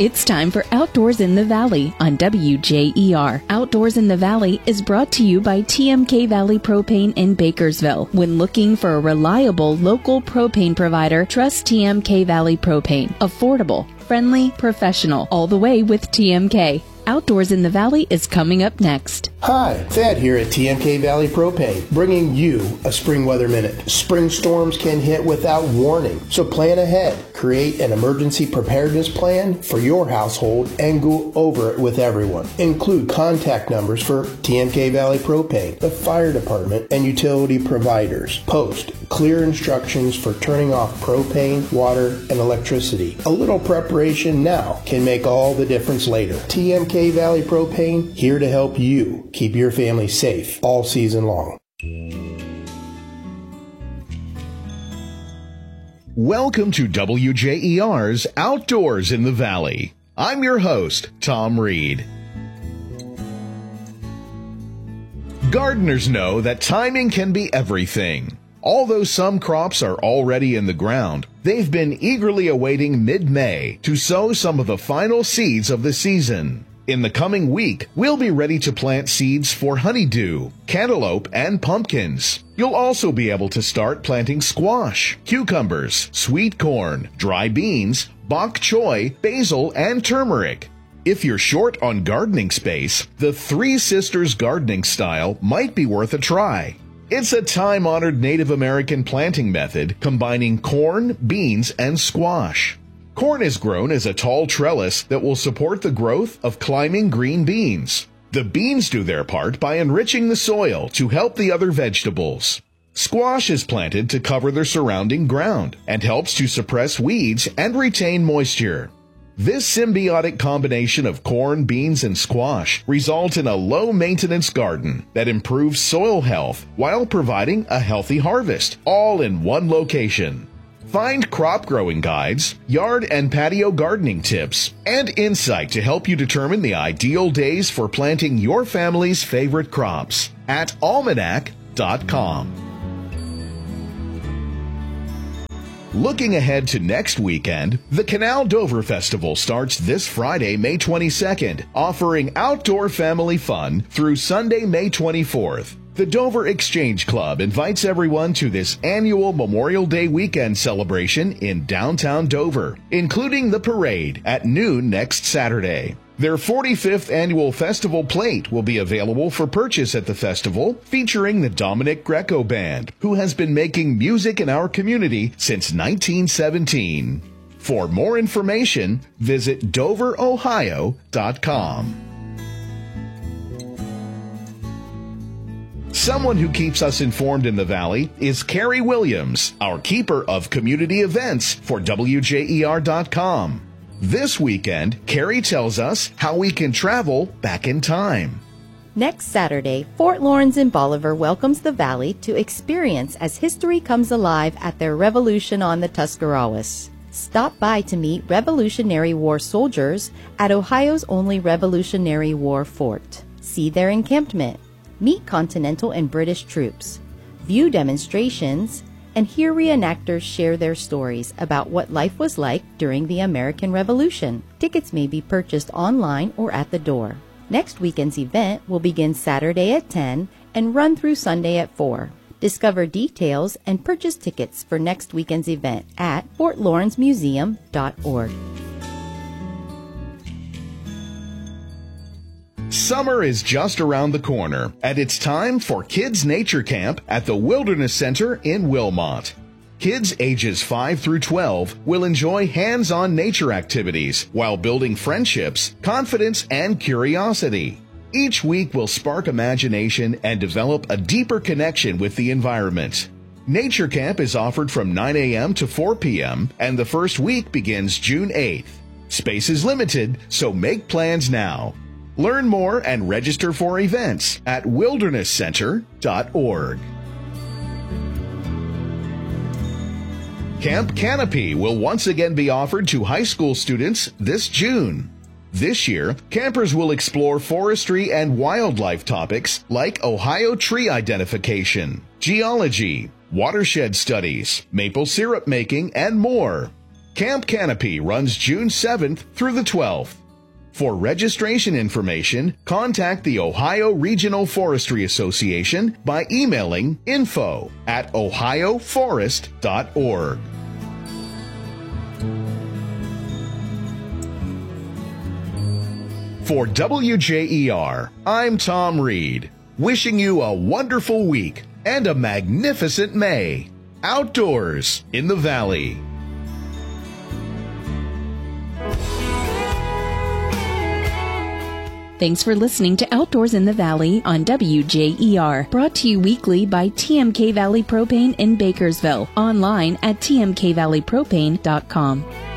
It's time for Outdoors in the Valley on WJER. Outdoors in the Valley is brought to you by TMK Valley Propane in Bakersville. When looking for a reliable local propane provider, trust TMK Valley Propane. Affordable, friendly, professional, all the way with TMK. Outdoors in the Valley is coming up next. Hi, Thad here at TMK Valley Propane, bringing you a Spring Weather Minute. Spring storms can hit without warning, so plan ahead. Create an emergency preparedness plan for your household and go over it with everyone. Include contact numbers for TMK Valley Propane, the fire department, and utility providers. Post clear instructions for turning off propane, water, and electricity. A little preparation now can make all the difference later. TMK Valley Propane, here to help you keep your family safe all season long. Welcome to WJER's Outdoors in the Valley. I'm your host, Tom Reed. Gardeners know that timing can be everything. Although some crops are already in the ground, they've been eagerly awaiting mid-May to sow some of the final seeds of the season. In the coming week, we'll be ready to plant seeds for honeydew, cantaloupe, and pumpkins. You'll also be able to start planting squash, cucumbers, sweet corn, dry beans, bok choy, basil, and turmeric. If you're short on gardening space, the Three Sisters gardening style might be worth a try. It's a time-honored Native American planting method combining corn, beans, and squash. Corn is grown as a tall trellis that will support the growth of climbing green beans. The beans do their part by enriching the soil to help the other vegetables. Squash is planted to cover the surrounding ground and helps to suppress weeds and retain moisture. This symbiotic combination of corn, beans, and squash results in a low-maintenance garden that improves soil health while providing a healthy harvest, all in one location. Find crop growing guides, yard and patio gardening tips, and insight to help you determine the ideal days for planting your family's favorite crops at almanac.com. Looking ahead to next weekend, the Canal Dover Festival starts this Friday, May 22nd, offering outdoor family fun through Sunday, May 24th. The Dover Exchange Club invites everyone to this annual Memorial Day weekend celebration in downtown Dover, including the parade at noon next Saturday. Their 45th annual festival plate will be available for purchase at the festival, featuring the Dominic Greco Band, who has been making music in our community since 1917. For more information, visit doverohio.com. Someone who keeps us informed in the Valley is Carrie Williams, our keeper of community events for WJER.com. This weekend, Carrie tells us how we can travel back in time. Next Saturday, Fort Lawrence in Bolivar welcomes the Valley to experience as history comes alive at their Revolution on the Tuscarawas. Stop by to meet Revolutionary War soldiers at Ohio's only Revolutionary War fort. See their encampment. Meet Continental and British troops. View demonstrations and hear reenactors share their stories about what life was like during the American Revolution. Tickets may be purchased online or at the door. Next weekend's event will begin Saturday at 10 and run through Sunday at 4. Discover details and purchase tickets for next weekend's event at fortlawrencemuseum.org. Summer is just around the corner, and it's time for Kids Nature Camp at the Wilderness Center in Wilmot. Kids ages 5 through 12 will enjoy hands-on nature activities while building friendships, confidence, and curiosity. Each week will spark imagination and develop a deeper connection with the environment. Nature Camp is offered from 9 a.m. to 4 p.m., and the first week begins June 8th. Space is limited, so make plans now. Learn more and register for events at wildernesscenter.org. Camp Canopy will once again be offered to high school students this June. This year, campers will explore forestry and wildlife topics like Ohio tree identification, geology, watershed studies, maple syrup making, and more. Camp Canopy runs June 7th through the 12th. For registration information, contact the Ohio Regional Forestry Association by emailing info@ohioforest.org. For WJER, I'm Tom Reed, wishing you a wonderful week and a magnificent May, outdoors in the Valley. Thanks for listening to Outdoors in the Valley on WJER, brought to you weekly by TMK Valley Propane in Bakersville, online at tmkvalleypropane.com.